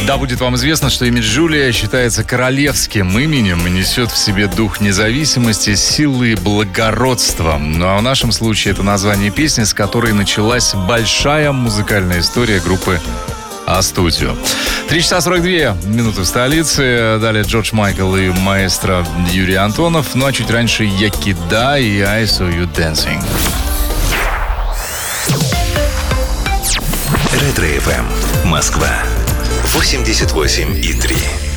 Да, будет вам известно, что имя Джулия считается королевским именем и несет в себе дух независимости, силы и благородства. Ну а в нашем случае это название песни, с которой началась большая музыкальная история группы А-Студио. 3 часа 42 минуты в столице. Далее Джордж Майкл и маэстро Юрий Антонов. Ну а чуть раньше Якида и I Saw You Dancing. Ретро-ФМ. Москва. 88,3.